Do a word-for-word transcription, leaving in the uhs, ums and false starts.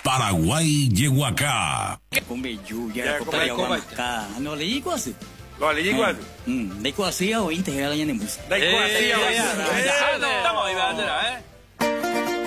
Paraguay llegó acá. Kumbe juga ko pare wa maka. Ano li ko asi? Lo ali igual. Hmm, de ko asi o integral nya ni mus. Da igual. Estamos ahí, bandera,